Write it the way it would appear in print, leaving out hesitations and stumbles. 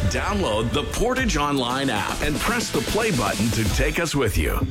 Download the Portage Online app and press the play button to take us with you.